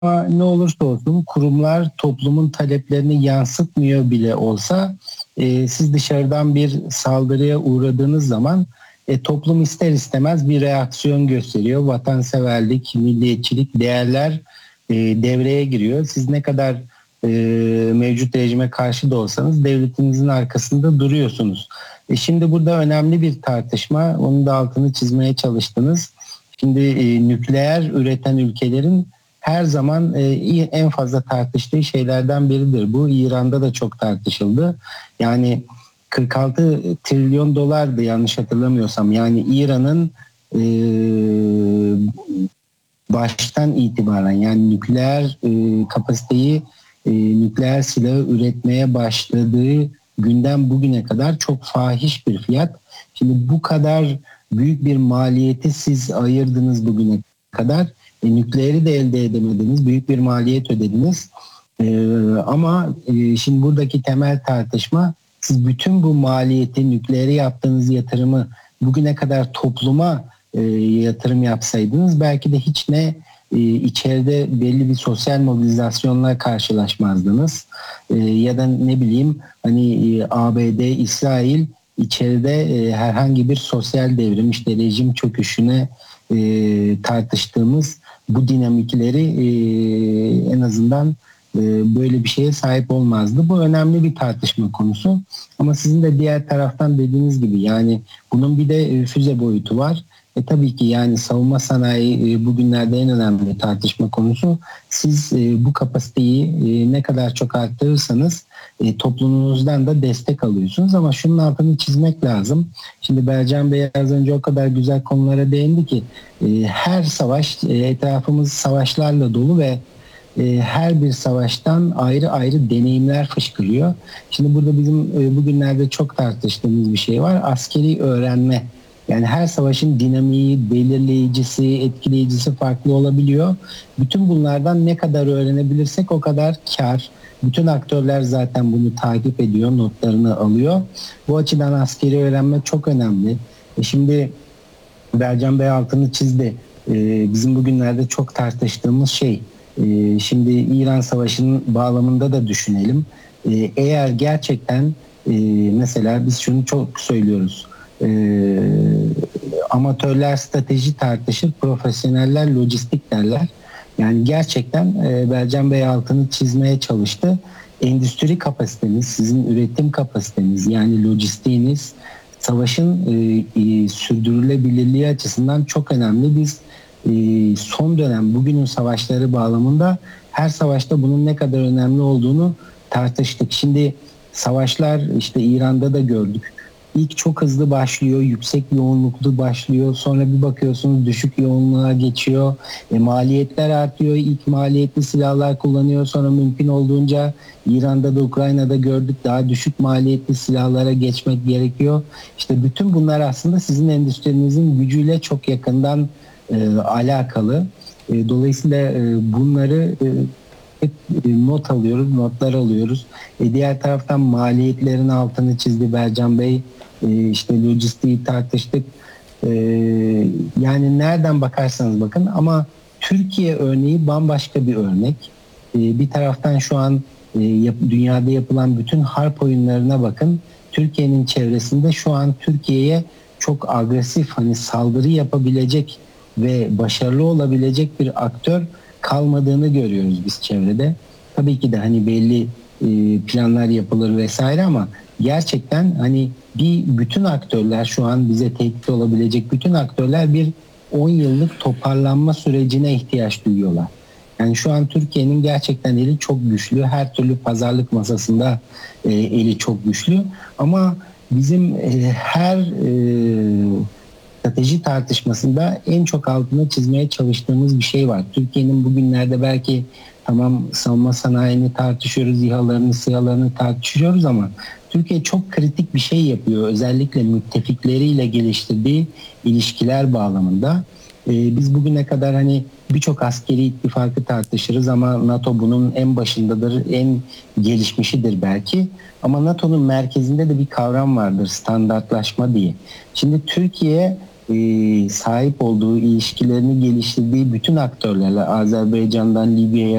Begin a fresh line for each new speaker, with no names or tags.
ne olursa olsun kurumlar toplumun taleplerini yansıtmıyor bile olsa siz dışarıdan bir saldırıya uğradığınız zaman toplum ister istemez bir reaksiyon gösteriyor. Vatanseverlik, milliyetçilik, değerler devreye giriyor. Siz ne kadar mevcut rejime karşı da olsanız devletinizin arkasında duruyorsunuz. Şimdi burada önemli bir tartışma. Onun da altını çizmeye çalıştınız. Şimdi nükleer üreten ülkelerin her zaman en fazla tartıştığı şeylerden biridir. Bu İran'da da çok tartışıldı. Yani 46 trilyon dolardı yanlış hatırlamıyorsam. Yani İran'ın baştan itibaren yani nükleer kapasiteyi nükleer silahı üretmeye başladığı günden bugüne kadar çok fahiş bir fiyat. Şimdi bu kadar büyük bir maliyeti siz ayırdınız bugüne kadar. Nükleeri de elde edemediniz. Büyük bir maliyet ödediniz. Ama şimdi buradaki temel tartışma siz bütün bu maliyeti, nükleeri yaptığınız yatırımı bugüne kadar topluma yatırım yapsaydınız belki de hiç içeride belli bir sosyal mobilizasyonla karşılaşmazdınız. Ya da ne bileyim hani ABD, İsrail içeride herhangi bir sosyal devrim, işte rejim çöküşüne tartıştığımız bu dinamikleri en azından böyle bir şeye sahip olmazdı. Bu önemli bir tartışma konusu. Ama sizin de diğer taraftan dediğiniz gibi yani bunun bir de füze boyutu var. Tabii ki yani savunma sanayi bugünlerde en önemli tartışma konusu. Siz bu kapasiteyi ne kadar çok arttırırsanız toplumunuzdan da destek alıyorsunuz. Ama şunun altını çizmek lazım. Şimdi Bercan Bey az önce o kadar güzel konulara değindi ki her savaş etrafımız savaşlarla dolu ve her bir savaştan ayrı ayrı deneyimler fışkırıyor. Şimdi burada bizim bugünlerde çok tartıştığımız bir şey var. Askeri öğrenme. Yani her savaşın dinamiği, belirleyicisi, etkileyicisi farklı olabiliyor. Bütün bunlardan ne kadar öğrenebilirsek o kadar kar. Bütün aktörler zaten bunu takip ediyor, notlarını alıyor. Bu açıdan askeri öğrenme çok önemli. Şimdi Bercan Bey altını çizdi. Bizim bugünlerde çok tartıştığımız şey. Şimdi İran Savaşı'nın bağlamında da düşünelim. Eğer gerçekten mesela biz şunu çok söylüyoruz. Amatörler strateji tartışır, profesyoneller lojistik derler. Yani gerçekten Bercan Bey altını çizmeye çalıştı. Endüstri kapasiteniz, sizin üretim kapasiteniz yani lojistiğiniz savaşın sürdürülebilirliği açısından çok önemli. Biz son dönem bugünün savaşları bağlamında her savaşta bunun ne kadar önemli olduğunu tartıştık. Şimdi savaşlar işte İran'da da gördük. İlk çok hızlı başlıyor, yüksek yoğunluklu başlıyor. Sonra bir bakıyorsunuz düşük yoğunluğa geçiyor. Maliyetler artıyor. İlk maliyetli silahlar kullanıyor. Sonra mümkün olduğunca İran'da da Ukrayna'da gördük daha düşük maliyetli silahlara geçmek gerekiyor. İşte bütün bunlar aslında sizin endüstrinizin gücüyle çok yakından alakalı. Dolayısıyla bunları hep notlar alıyoruz. Diğer taraftan maliyetlerin altını çizdi Bercan Bey. İşte lojistiği tartıştık. Yani nereden bakarsanız bakın ama Türkiye örneği bambaşka bir örnek. Bir taraftan şu an dünyada yapılan bütün harp oyunlarına bakın. Türkiye'nin çevresinde şu an Türkiye'ye çok agresif hani saldırı yapabilecek ve başarılı olabilecek bir aktör kalmadığını görüyoruz biz çevrede. Tabii ki de hani belli planlar yapılır vesaire ama gerçekten hani bütün aktörler şu an bize tehdit olabilecek bütün aktörler bir 10 yıllık toparlanma sürecine ihtiyaç duyuyorlar. Yani şu an Türkiye'nin gerçekten eli çok güçlü. Her türlü pazarlık masasında eli çok güçlü. Ama bizim her strateji tartışmasında en çok altına çizmeye çalıştığımız bir şey var. Türkiye'nin bugünlerde belki tamam savunma sanayini tartışıyoruz, SİHA'larını tartışıyoruz ama Türkiye çok kritik bir şey yapıyor. Özellikle müttefikleriyle geliştirdiği ilişkiler bağlamında. Biz bugüne kadar hani birçok askeri ittifakı tartışırız ama NATO bunun en başındadır, en gelişmişidir belki. Ama NATO'nun merkezinde de bir kavram vardır, standartlaşma diye. Şimdi Türkiye sahip olduğu, ilişkilerini geliştirdiği bütün aktörlerle, Azerbaycan'dan Libya'ya,